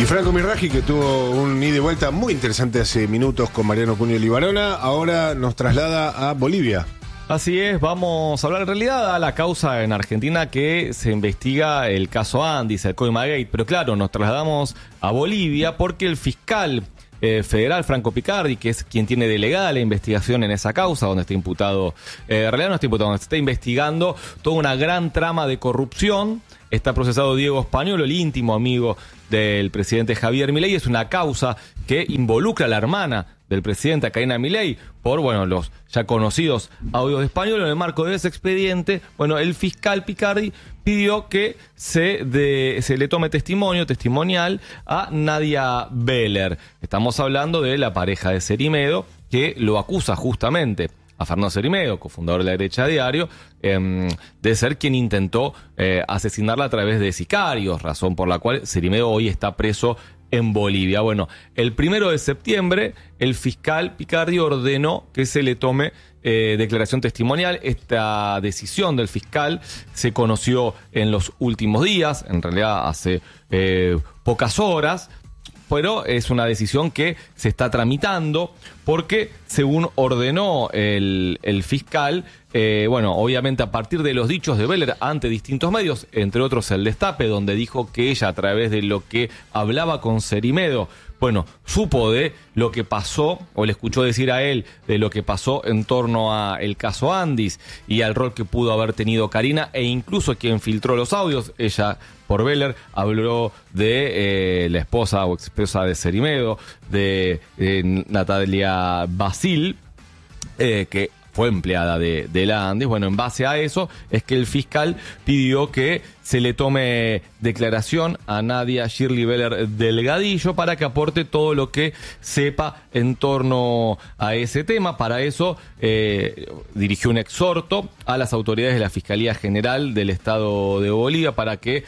Y Franco Mirraji, que tuvo un ida y vuelta muy interesante hace minutos con Mariano Cunio Libarona, ahora nos traslada a Bolivia. Así es, vamos a hablar en realidad a la causa en Argentina que se investiga el caso Andis, el Coimagate, pero claro, nos trasladamos a Bolivia porque el fiscal federal Franco Picardi, que es quien tiene delegada la investigación en esa causa, donde está imputado, en realidad no está imputado, donde se está investigando toda una gran trama de corrupción. Está procesado Diego Españolo, el íntimo amigo del presidente Javier Milei. Es una causa que involucra a la hermana del presidente, a Karina Milei, por, bueno, los ya conocidos audios de Españolo. En el marco de ese expediente, bueno, el fiscal Picardi pidió que se le tome testimonial a Nadia Beller. Estamos hablando de la pareja de Cerimedo, que lo acusa justamente a Fernando Cerimedo, cofundador de La Derecha Diario, de ser quien intentó asesinarla a través de sicarios, razón por la cual Cerimedo hoy está preso en Bolivia. Bueno, el 1 de septiembre el fiscal Picardi ordenó que se le tome declaración testimonial. Esta decisión del fiscal se conoció en los últimos días, en realidad hace pocas horas, pero es una decisión que se está tramitando porque, según ordenó el fiscal, bueno, obviamente a partir de los dichos de Beller ante distintos medios, entre otros el Destape, donde dijo que ella, a través de lo que hablaba con Cerimedo, bueno, supo de lo que pasó, o le escuchó decir a él de lo que pasó en torno a el caso Andis y al rol que pudo haber tenido Karina, e incluso quien filtró los audios. Ella, por Beller, habló de la esposa o esposa de Cerimedo, de Natalia Basil, que fue empleada de la Andis. Bueno, en base a eso es que el fiscal pidió que se le tome declaración a Nadia Shirley Beller Delgadillo para que aporte todo lo que sepa en torno a ese tema. Para eso dirigió un exhorto a las autoridades de la Fiscalía General del Estado de Bolivia para que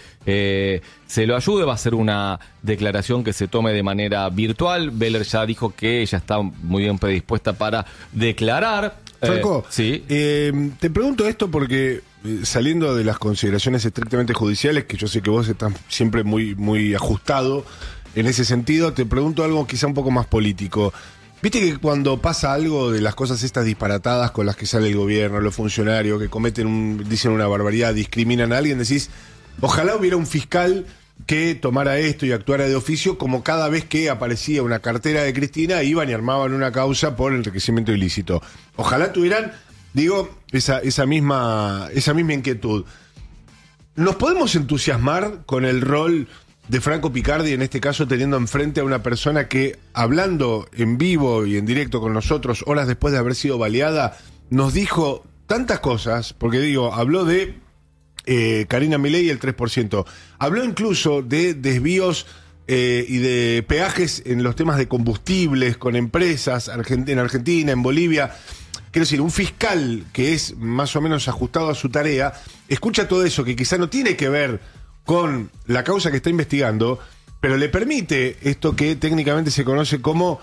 se lo ayude. Va a ser una declaración que se tome de manera virtual. Beller ya dijo que ella está muy bien predispuesta para declarar. Franco, sí. Te pregunto esto porque saliendo de las consideraciones estrictamente judiciales, que yo sé que vos estás siempre muy ajustado en ese sentido, te pregunto algo quizá un poco más político. Viste que cuando pasa algo de las cosas estas disparatadas con las que sale el gobierno, los funcionarios que dicen una barbaridad, discriminan a alguien, decís, ojalá hubiera un fiscal que tomara esto y actuara de oficio, como cada vez que aparecía una cartera de Cristina, iban y armaban una causa por enriquecimiento ilícito. Ojalá tuvieran, digo, esa misma inquietud. ¿Nos podemos entusiasmar con el rol de Franco Picardi, en este caso teniendo enfrente a una persona que, hablando en vivo y en directo con nosotros, horas después de haber sido baleada, nos dijo tantas cosas? Porque digo, habló de Karina Milei y el 3%. Habló incluso de desvíos y de peajes en los temas de combustibles con empresas en Argentina, en Bolivia. Quiero decir, un fiscal que es más o menos ajustado a su tarea, escucha todo eso que quizá no tiene que ver con la causa que está investigando, pero le permite esto que técnicamente se conoce como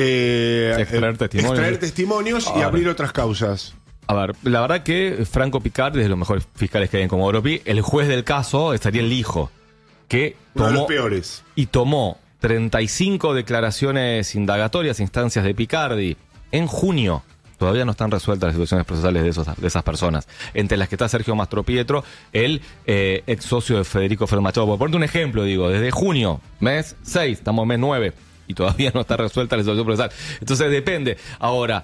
extraer testimonios y abrir otras causas. A ver, la verdad que Franco Picardi es de los mejores fiscales que hay en Comodoro Pi. El juez del caso estaría el Lijo, que uno de los peores. Y tomó 35 declaraciones indagatorias, instancias de Picardi, en junio. Todavía no están resueltas las situaciones procesales de esas personas, entre las que está Sergio Mastropietro, el ex socio de Federico Fernández Machado. Por ponerte un ejemplo, digo, desde junio, mes 6, estamos en mes 9, y todavía no está resuelta la situación procesal. Entonces depende. Ahora,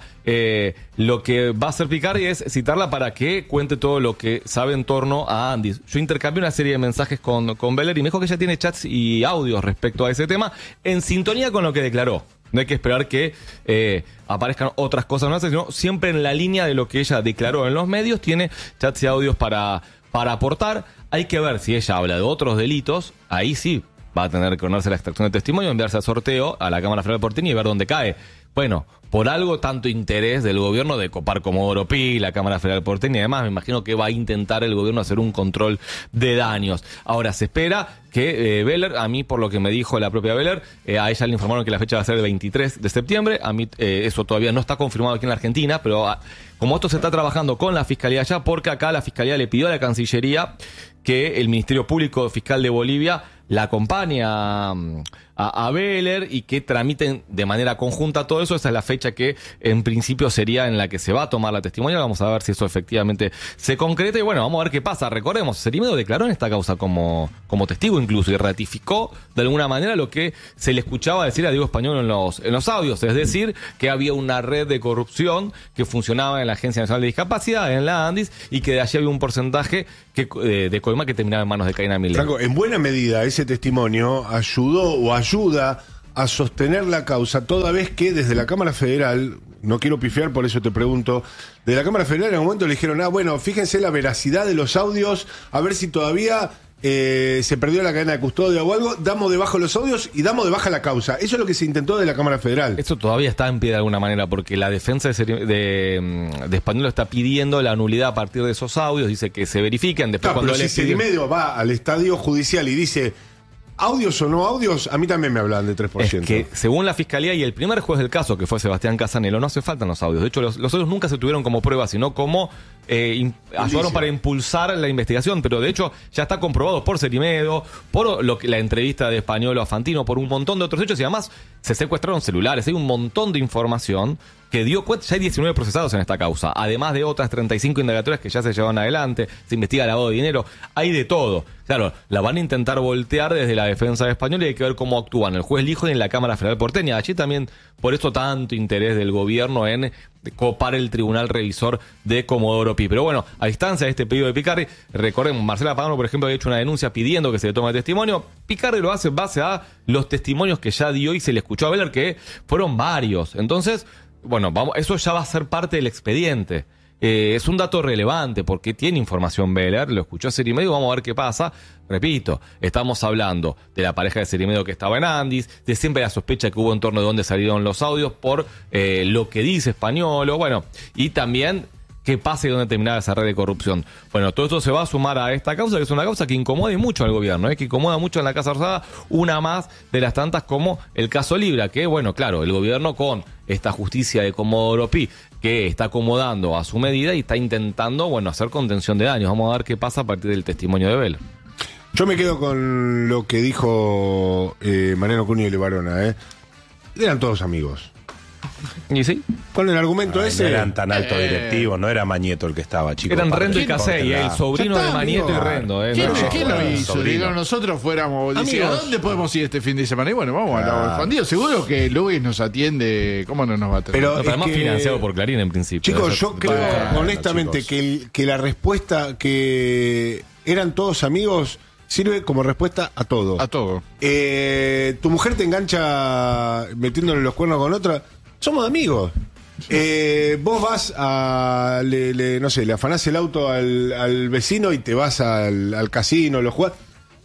lo que va a hacer Picardi es citarla para que cuente todo lo que sabe en torno a Andis. Yo intercambié una serie de mensajes con Beller y me dijo que ella tiene chats y audios respecto a ese tema, en sintonía con lo que declaró. No hay que esperar que aparezcan otras cosas nuevas, sino siempre en la línea de lo que ella declaró en los medios. Tiene chats y audios para aportar. Hay que ver si ella habla de otros delitos. Ahí sí va a tener que ponerse la extracción de testimonio, enviarse a sorteo a la Cámara Federal Porteña y ver dónde cae. Bueno, por algo tanto interés del gobierno de copar Comodoro Pi, la Cámara Federal Porteña y demás, me imagino que va a intentar el gobierno hacer un control de daños. Ahora, se espera que Beller, a mí por lo que me dijo la propia Beller, a ella le informaron que la fecha va a ser el 23 de septiembre, a mí eso todavía no está confirmado aquí en la Argentina, pero como esto se está trabajando con la Fiscalía allá, porque acá la Fiscalía le pidió a la Cancillería que el Ministerio Público Fiscal de Bolivia la acompaña a Beller y que tramiten de manera conjunta todo eso. Esa es la fecha que en principio sería en la que se va a tomar la testimonio. Vamos a ver si eso efectivamente se concreta y bueno, vamos a ver qué pasa. Recordemos, Cerimedo declaró en esta causa como testigo incluso y ratificó de alguna manera lo que se le escuchaba decir a Diego Español en los audios, es decir, que había una red de corrupción que funcionaba en la Agencia Nacional de Discapacidad, en la ANDIS, y que de allí había un porcentaje de coima que terminaba en manos de Karina Milei. Franco, en buena medida ese testimonio ayudó o ayuda a sostener la causa, toda vez que desde la Cámara Federal, no quiero pifiar, por eso te pregunto, de la Cámara Federal en un momento le dijeron, bueno, fíjense la veracidad de los audios, a ver si todavía se perdió la cadena de custodia o algo, damos de baja los audios y damos de baja la causa. Eso es lo que se intentó de la Cámara Federal. Eso todavía está en pie de alguna manera, porque la defensa de Español está pidiendo la nulidad a partir de esos audios, dice que se verifiquen. Después Pero si Cerimedo va al estadio judicial y dice audios o no audios, a mí también me hablan de 3%. Es que según la Fiscalía y el primer juez del caso, que fue Sebastián Casanelo, no hace falta los audios. De hecho, los audios nunca se tuvieron como prueba, sino como ayudaron para impulsar la investigación. Pero de hecho ya está comprobado por Cerimedo, por la entrevista de Español a Fantino, por un montón de otros hechos. Y además se secuestraron celulares. Hay un montón de información que dio cuenta. Ya hay 19 procesados en esta causa, además de otras 35 indagatorias que ya se llevan adelante. Se investiga lavado de dinero, hay de todo. Claro, la van a intentar voltear desde la defensa de Español y hay que ver cómo actúan el juez Lijo y en la Cámara Federal porteña. Allí también, por eso tanto interés del gobierno en copar el Tribunal Revisor de Comodoro Pi. Pero bueno, a distancia de este pedido de Picarri, recordemos, Marcela Pagano, por ejemplo, había hecho una denuncia pidiendo que se le tome el testimonio. Picarri lo hace en base a los testimonios que ya dio y se le escuchó a Beller, que fueron varios. Entonces, bueno, eso ya va a ser parte del expediente. Es un dato relevante porque tiene información Beller, lo escuchó Cerimedo, vamos a ver qué pasa. Repito, estamos hablando de la pareja de Cerimedo que estaba en Andis, de siempre la sospecha que hubo en torno de dónde salieron los audios por lo que dice Español, bueno, y también qué pasa y dónde terminaba esa red de corrupción. Bueno, todo esto se va a sumar a esta causa, que es una causa que incomoda mucho al gobierno, que incomoda mucho en la Casa Rosada, una más de las tantas como el caso Libra, que bueno, claro, el gobierno con esta justicia de Comodoro Pi, que está acomodando a su medida y está intentando, bueno, hacer contención de daños. Vamos a ver qué pasa a partir del testimonio de Beller. Yo me quedo con lo que dijo Mariano Cunio y Levarona, Eran todos amigos. ¿Y sí? Con el argumento ese. No eran tan altos directivos, no era Mañeto el que estaba, chicos. Eran Rendo y Casey, el sobrino de Mañeto y Rendo. ¿Quién lo hizo? Digo, nosotros fuéramos. ¿A dónde podemos ir este fin de semana? Y bueno, vamos a Juan Diego. Seguro que Luis nos atiende. ¿Cómo no nos va a atender? Pero además financiado por Clarín en principio. Chicos, yo creo honestamente que la respuesta que eran todos amigos sirve como respuesta a todo. A todo. Tu mujer te engancha metiéndole los cuernos con otra. Somos amigos. Vos vas a, no sé, le afanás el auto al vecino y te vas al casino, lo jugás.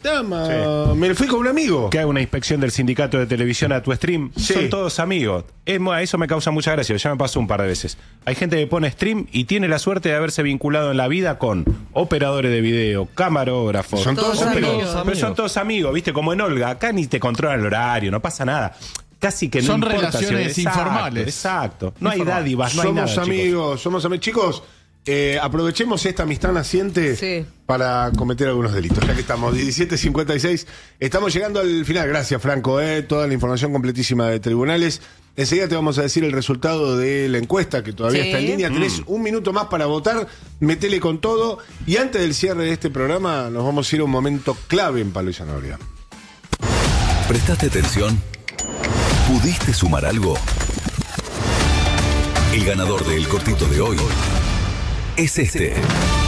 Me fui con un amigo. Que haga una inspección del sindicato de televisión a tu stream. Sí. Son todos amigos. Eso me causa mucha gracia. Ya me pasó un par de veces. Hay gente que pone stream y tiene la suerte de haberse vinculado en la vida con operadores de video, camarógrafos. Son todos amigos. Pero son todos amigos, ¿viste? Como en Olga. Acá ni te controlan el horario, no pasa nada. Casi que no son importa relaciones informales. Exacto. No hay dádivas, no hay nada. Somos amigos. Chicos, aprovechemos esta amistad naciente para cometer algunos delitos. Ya que estamos 17:56, estamos llegando al final. Gracias, Franco. Toda la información completísima de tribunales. Enseguida te vamos a decir el resultado de la encuesta que todavía está en línea. Tenés un minuto más para votar. Metele con todo. Y antes del cierre de este programa, nos vamos a ir a un momento clave en Palo y Zanahoria. ¿Prestaste atención? ¿Pudiste sumar algo? El ganador del cortito de hoy es este.